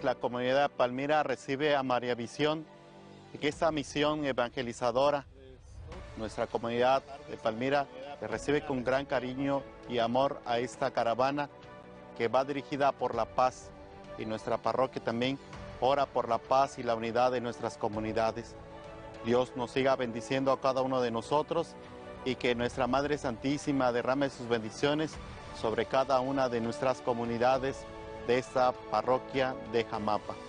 la comunidad de Palmira recibe a María Visión y que esta misión evangelizadora, nuestra comunidad de Palmira recibe con gran cariño y amor a esta caravana que va dirigida por la paz, y nuestra parroquia también ora por la paz y la unidad de nuestras comunidades. Dios nos siga bendiciendo a cada uno de nosotros y que nuestra Madre Santísima derrame sus bendiciones sobre cada una de nuestras comunidades de esta parroquia de Jamapa.